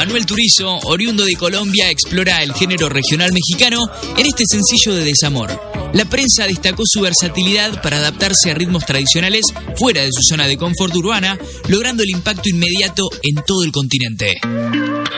Manuel Turizo, oriundo de Colombia, explora el género regional mexicano en este sencillo de desamor. La prensa destacó su versatilidad para adaptarse a ritmos tradicionales fuera de su zona de confort urbana, logrando el impacto inmediato en todo el continente.